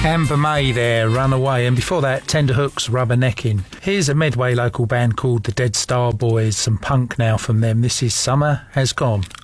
Amber May there, Runaway, and before that, Tenderhooks, Rubbernecking. Here's a Medway local band called the Dead Star Boys, some punk now from them. This is Summer Has Gone.